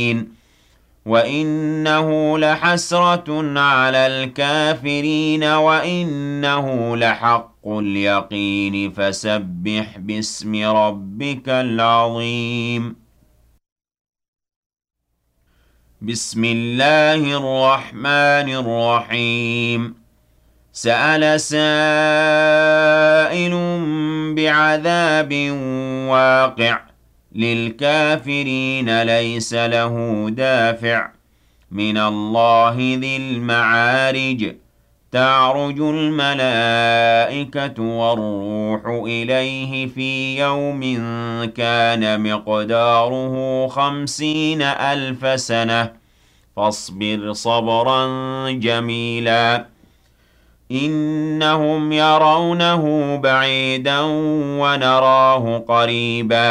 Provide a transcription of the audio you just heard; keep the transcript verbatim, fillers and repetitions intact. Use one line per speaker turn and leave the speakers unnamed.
وَإِنَّهُ لَحَسْرَةٌ عَلَى الْكَافِرِينَ وَإِنَّهُ لَحَقُّ الْيَقِينِ فَسَبِّحْ بِاسْمِ رَبِّكَ الْعَظِيمِ بسم الله الرحمن الرحيم سأل سائل بعذاب واقع للكافرين ليس له دافع من الله ذي المعارج تعرج الملائكة والروح إليه في يوم كان مقداره خمسين ألف سنة فاصبر صبرا جميلا إنهم يرونه بعيدا ونراه قريبا